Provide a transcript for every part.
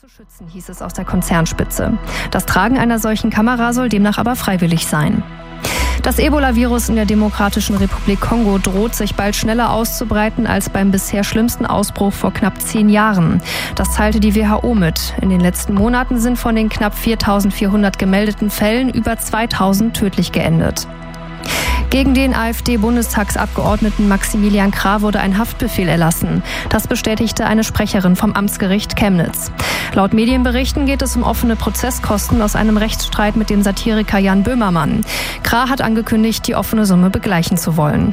zu schützen, hieß es aus der Konzernspitze. Das Tragen einer solchen Kamera soll demnach aber freiwillig sein. Das Ebola-Virus in der Demokratischen Republik Kongo droht sich bald schneller auszubreiten als beim bisher schlimmsten Ausbruch vor knapp 10 Jahren. Das teilte die WHO mit. In den letzten Monaten sind von den knapp 4.400 gemeldeten Fällen über 2.000 tödlich geendet. Gegen den AfD-Bundestagsabgeordneten Maximilian Krah wurde ein Haftbefehl erlassen. Das bestätigte eine Sprecherin vom Amtsgericht Chemnitz. Laut Medienberichten geht es um offene Prozesskosten aus einem Rechtsstreit mit dem Satiriker Jan Böhmermann. Krah hat angekündigt, die offene Summe begleichen zu wollen.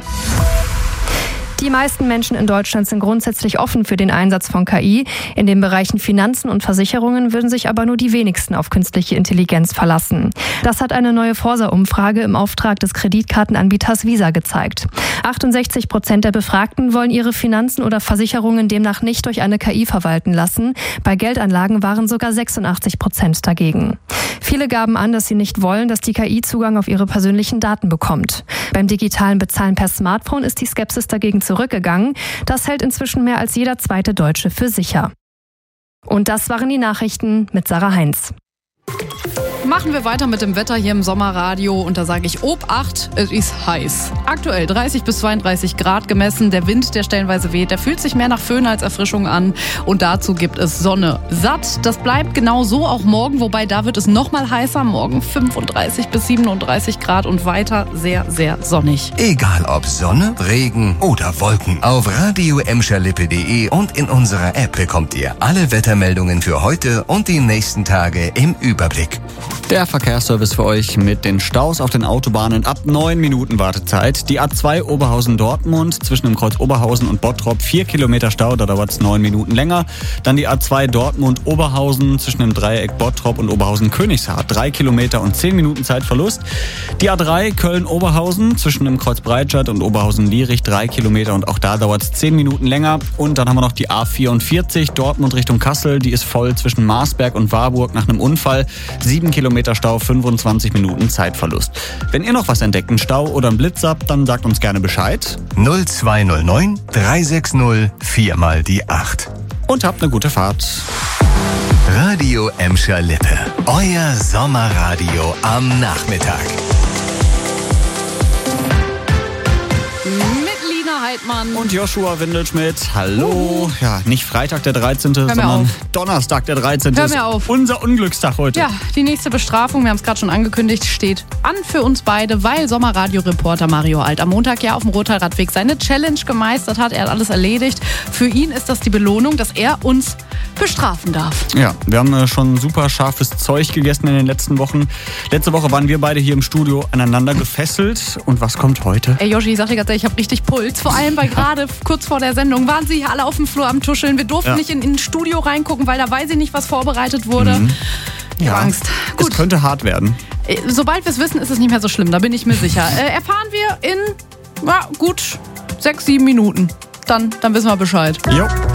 Die meisten Menschen in Deutschland sind grundsätzlich offen für den Einsatz von KI. In den Bereichen Finanzen und Versicherungen würden sich aber nur die wenigsten auf künstliche Intelligenz verlassen. Das hat eine neue Forsa-Umfrage im Auftrag des Kreditkartenanbieters Visa gezeigt. 68% der Befragten wollen ihre Finanzen oder Versicherungen demnach nicht durch eine KI verwalten lassen. Bei Geldanlagen waren sogar 86% dagegen. Viele gaben an, dass sie nicht wollen, dass die KI Zugang auf ihre persönlichen Daten bekommt. Beim digitalen Bezahlen per Smartphone ist die Skepsis dagegen zurückgegangen. Das hält inzwischen mehr als jeder zweite Deutsche für sicher. Und das waren die Nachrichten mit Sarah Heinz. Machen wir weiter mit dem Wetter hier im Sommerradio und da sage ich Obacht, es ist heiß. Aktuell 30 bis 32 Grad gemessen, der Wind, der stellenweise weht, der fühlt sich mehr nach Föhn als Erfrischung an und dazu gibt es Sonne satt. Das bleibt genau so auch morgen, wobei da wird es noch mal heißer, morgen 35 bis 37 Grad und weiter sehr, sehr sonnig. Egal ob Sonne, Regen oder Wolken, auf radio-emscherlippe.de und in unserer App bekommt ihr alle Wettermeldungen für heute und die nächsten Tage im Überblick. Der Verkehrsservice für euch mit den Staus auf den Autobahnen ab 9 Minuten Wartezeit. Die A2 Oberhausen-Dortmund zwischen dem Kreuz Oberhausen und Bottrop 4 Kilometer Stau, da dauert es 9 Minuten länger. Dann die A2 Dortmund-Oberhausen zwischen dem Dreieck Bottrop und Oberhausen-Königshardt 3 Kilometer und 10 Minuten Zeitverlust. Die A3 Köln-Oberhausen zwischen dem Kreuz Breitscheid und Oberhausen-Lierich 3 Kilometer und auch da dauert es 10 Minuten länger. Und dann haben wir noch die A44 Dortmund Richtung Kassel, die ist voll zwischen Marsberg und Warburg nach einem Unfall. 7 Kilometer Stau, 25 Minuten Zeitverlust. Wenn ihr noch was entdeckt, einen Stau oder einen Blitz habt, dann sagt uns gerne Bescheid. 0209 360 4 mal die 8. Und habt eine gute Fahrt. Radio Emscher Lippe. Euer Sommerradio am Nachmittag. Heidmann. Und Joshua Windelschmidt. Hallo. Ja, nicht Freitag der 13., sondern Donnerstag der 13. Hör mir auf. Unser Unglückstag heute. Ja, die nächste Bestrafung, wir haben es gerade schon angekündigt, steht an für uns beide, weil Sommerradio-Reporter Mario Alt am Montag ja auf dem Rothaarradweg seine Challenge gemeistert hat. Er hat alles erledigt. Für ihn ist das die Belohnung, dass er uns bestrafen darf. Ja, wir haben schon super scharfes Zeug gegessen in den letzten Wochen. Letzte Woche waren wir beide hier im Studio aneinander gefesselt. Und was kommt heute? Ey Joshi, ich sag dir ganz ehrlich, ich habe richtig Puls. Vor allem, weil gerade kurz vor der Sendung waren sie alle auf dem Flur am Tuscheln. Wir durften nicht in ein Studio reingucken, weil da weiß ich nicht, was vorbereitet wurde. Ich habe Angst. Gut. Es könnte hart werden. Sobald wir es wissen, ist es nicht mehr so schlimm, da bin ich mir sicher. Erfahren wir in gut 6-7 Minuten. Dann wissen wir Bescheid. Jo.